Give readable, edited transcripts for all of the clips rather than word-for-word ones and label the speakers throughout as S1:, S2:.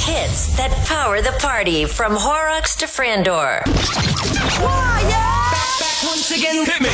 S1: hits that power the party from Horrocks to Frandor.
S2: Once again, hit me.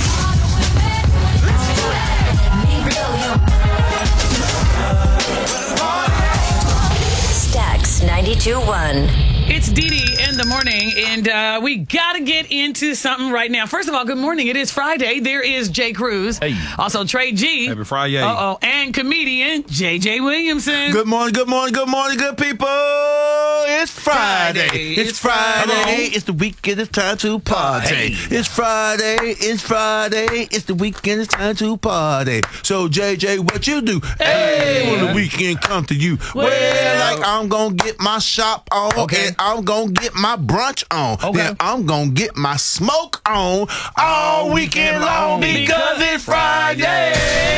S1: Stax 92.1.
S3: It's Dee Dee in the morning, and we got to get into something right now. First of all, good morning. It is Friday. There is Jay Cruz.
S4: Hey.
S3: Also, Trey G.
S4: Happy Friday.
S3: And comedian J.J. Williamson.
S4: Good morning, good people. It's Friday. It's Friday.
S3: Hello.
S4: It's the weekend. It's time to party.
S3: Hey.
S4: It's Friday. It's the weekend. It's time to party. So, JJ, what you do?
S3: Hey.
S4: When the weekend come to you.
S3: Well,
S4: like I'm going to get my shop on.
S3: Okay.
S4: And I'm going to get my brunch on.
S3: Okay.
S4: Then I'm going to get my smoke on all weekend long because it's Friday.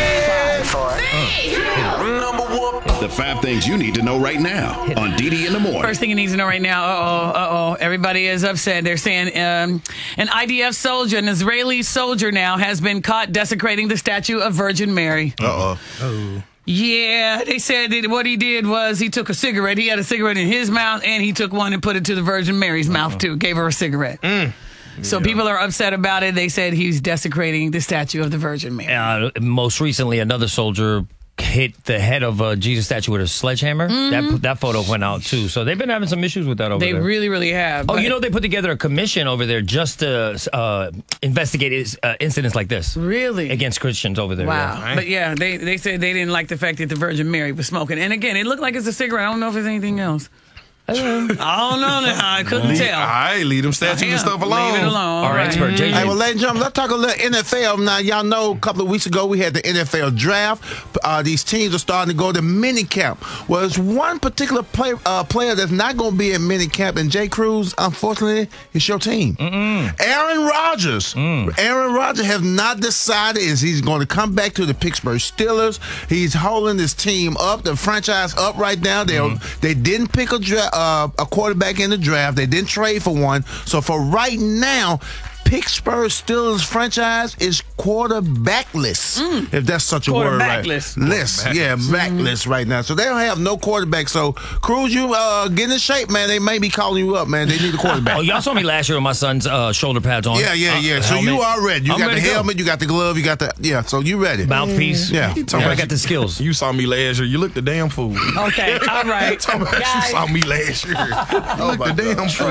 S5: The 5 things you need to know right now on Dee Dee in the morning.
S3: First thing you need to know right now, everybody is upset. They're saying an IDF soldier, an Israeli soldier now, has been caught desecrating the statue of Virgin Mary. Yeah, they said that what he did was he took a cigarette. He had a cigarette in his mouth, and he took one and put it to the Virgin Mary's mouth, too. Gave her a cigarette. So people are upset about it. They said he's desecrating the statue of the Virgin Mary.
S6: Most recently, another soldier hit the head of a Jesus statue with a sledgehammer. That photo went out, too. So they've been having some issues with that over there.
S3: They really, really have.
S6: Oh, you know, they put together a commission over there just to investigate incidents like this.
S3: Really?
S6: Against Christians over there.
S3: Wow.
S6: Yeah.
S3: But yeah, they said they didn't like the fact that the Virgin Mary was smoking. And again, it looked like it's a cigarette. I don't know if it's anything else. I don't know. I couldn't tell.
S4: All right, leave them statues and stuff alone.
S3: Leave it alone.
S6: Our expert, JJ.
S4: Hey, well, ladies and gentlemen, let's talk a little NFL. Now, y'all know a couple of weeks ago we had the NFL draft. These teams are starting to go to minicamp. Well, there's one particular player that's not going to be in minicamp, and Jay Cruz, unfortunately, is your team. Aaron Rodgers. Aaron Rodgers has not decided if he's going to come back to the Pittsburgh Steelers. He's holding his team up, the franchise up right now. They didn't pick a quarterback in the draft. They didn't trade for one. So for right now, Pittsburgh Steelers franchise is quarterbackless, if that's such a word.
S3: Quarterbackless.
S4: Backless right now. So they don't have no quarterback. So, Cruz, you get in shape, man. They may be calling you up, man. They need a quarterback.
S6: Oh, y'all saw me last year with my son's shoulder pads on.
S4: Yeah. So you are ready. You got the helmet, you got the glove, you got the, so you ready.
S6: Mouthpiece.
S4: Yeah.
S6: I got the skills.
S7: You saw me last year. You looked the damn fool.
S3: Okay, all right.
S7: You saw me last year. You looked the damn fool.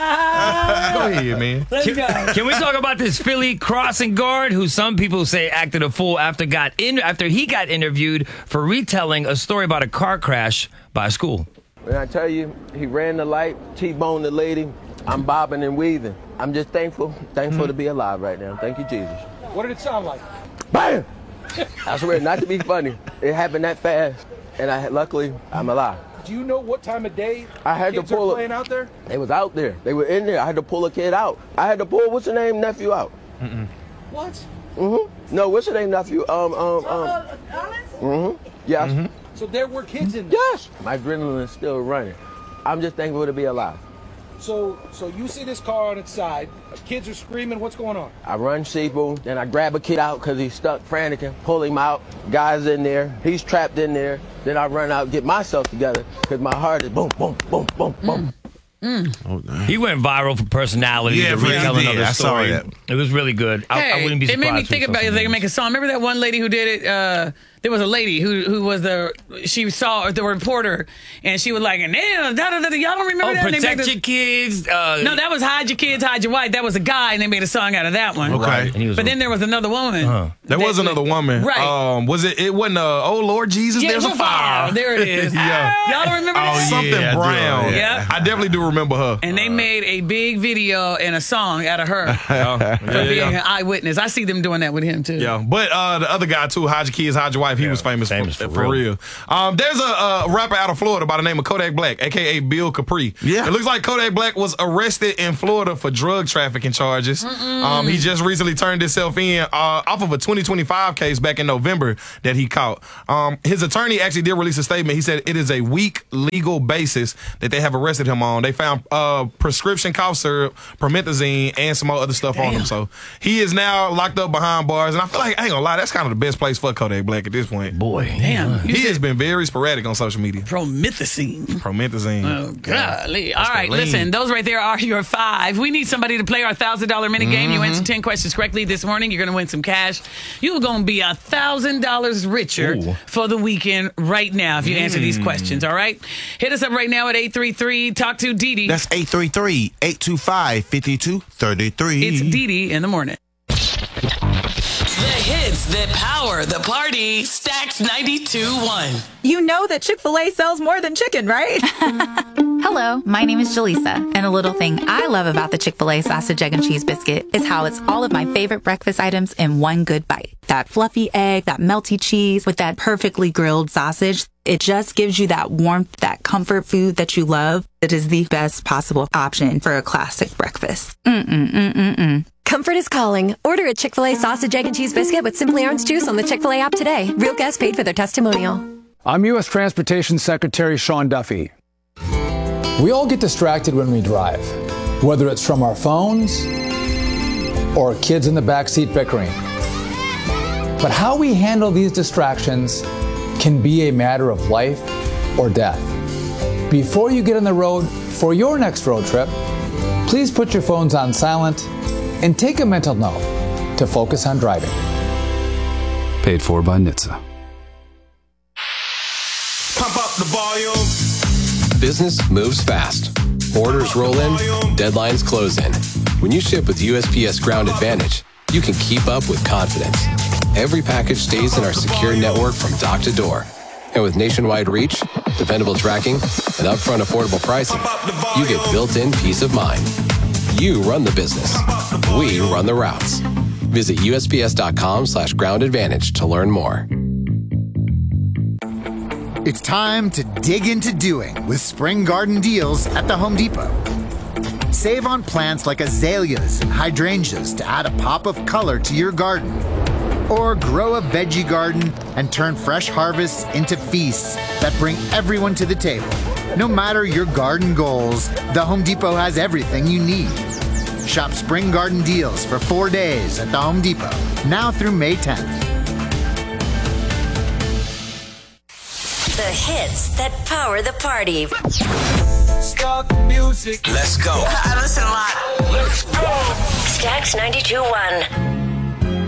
S7: Go ahead, man.
S3: Let's go.
S6: Can we talk about this Philly crossing guard who some people say acted a fool after he got interviewed for retelling a story about a car crash by a school?
S8: When I tell you, he ran the light, T-boned the lady, I'm bobbing and weaving. I'm just thankful to be alive right now. Thank you, Jesus.
S9: What did it sound like?
S8: Bam! I swear, not to be funny. It happened that fast, and luckily, I'm alive.
S9: Do you know what time of day
S8: I had
S9: kids
S8: to pull
S9: are playing out there?
S8: They was out there. They were in there. I had to pull a kid out. I had to pull, what's the name, nephew out.
S9: What?
S8: No, what's the name, nephew? Yes.
S9: So there were kids in there?
S8: Yes. My adrenaline is still running. I'm just thankful to be alive.
S9: So you see this car on its side. Kids are screaming. What's going on?
S8: I run Sheeple, then I grab a kid out because he's stuck franticing, pull him out. Guy's in there. He's trapped in there. Then I run out, get myself together because my heart is boom, boom, boom, boom, boom.
S6: He went viral for personality.
S4: Yeah,
S6: the retelling of
S4: I
S6: the
S4: saw
S6: story.
S4: that.
S6: It was really good. I wouldn't be surprised.
S3: It made me
S6: if
S3: think
S6: we saw
S3: about if
S6: some
S3: they can
S6: names.
S3: make a song. Remember that one lady who did it? There was a lady who was she saw the reporter, and she was like, "Damn, y'all don't remember that?"
S6: Protect your kids.
S3: No, that was Hide Your Kids, Hide Your Wife. That was a guy, and they made a song out of that one.
S4: Okay.
S6: And he was
S3: But then there was another woman.
S7: There was another woman.
S3: Right.
S7: Was it? It wasn't. Oh Lord Jesus,
S3: Yeah,
S7: there's a fire.
S3: There it is.
S7: Yeah.
S3: Y'all don't remember that?
S7: Something
S4: Yeah, I do.
S7: brown.
S3: Yeah.
S7: I definitely do remember her.
S3: And they made a big video and a song out of her for being an eyewitness. I see them doing that with him too.
S7: Yeah, but the other guy too, Hide Your Kids, Hide Your Wife, he was famous for real. There's a rapper out of Florida by the name of Kodak Black, a.k.a. Bill Capri.
S4: Yeah.
S7: It looks like Kodak Black was arrested in Florida for drug trafficking charges. He just recently turned himself in off of a 2025 case back in November that he caught. His attorney actually did release a statement. He said it is a weak legal basis that they have arrested him on. They found prescription cough syrup, promethazine, and some more other stuff on him. So he is now locked up behind bars. And I feel like, I ain't gonna lie, that's kind of the best place for Kodak Black at this this point.
S6: Boy,
S3: Damn.
S7: He has been very sporadic on social media.
S3: Promethazine. Oh, golly. All right,
S7: lean.
S3: listen, those right there are your 5. We need somebody to play our $1,000 mini game. You answered 10 questions correctly this morning. You're going to win some cash. You're going to be $1,000 richer for the weekend right now if you answer these questions, all right? Hit us up right now at 833 Talk to Didi.
S4: That's 833-825-5233.
S3: It's Didi in the morning.
S1: The hits that power the party. Stacks 92.1.
S2: You know that Chick-fil-A sells more than chicken, right?
S10: Hello, my name is Jaleesa, and a little thing I love about the Chick-fil-A sausage, egg, and cheese biscuit is how it's all of my favorite breakfast items in one good bite. That fluffy egg, that melty cheese with that perfectly grilled sausage. It just gives you that warmth, that comfort food that you love. It is the best possible option for a classic breakfast.
S11: Comfort is calling. Order a Chick-fil-A sausage, egg, and cheese biscuit with Simply Orange Juice on the Chick-fil-A app today. Real guests paid for their testimonial.
S12: I'm U.S. Transportation Secretary Sean Duffy. We all get distracted when we drive, whether it's from our phones or kids in the backseat bickering. But how we handle these distractions can be a matter of life or death. Before you get on the road for your next road trip, please put your phones on silent and take a mental note to focus on driving.
S13: Paid for by NHTSA.
S14: Pump up the volume.
S15: Business moves fast. Orders roll in, deadlines close in. When you ship with USPS Ground Advantage, you can keep up with confidence. Every package stays in our secure network from dock to door. And with nationwide reach, dependable tracking, and upfront affordable pricing, you get built-in peace of mind. You run the business. We run the routes. Visit USPS.com/Ground Advantage to learn more.
S16: It's time to dig into doing with spring garden deals at the Home Depot. Save on plants like azaleas and hydrangeas to add a pop of color to your garden. Or grow a veggie garden and turn fresh harvests into feasts that bring everyone to the table. No matter your garden goals, the Home Depot has everything you need. Shop spring garden deals for 4 days at the Home Depot, now through May 10th.
S1: The hits that power the party.
S14: Start the music. Let's go.
S1: I listen a lot. Let's go. Stacks 92.1.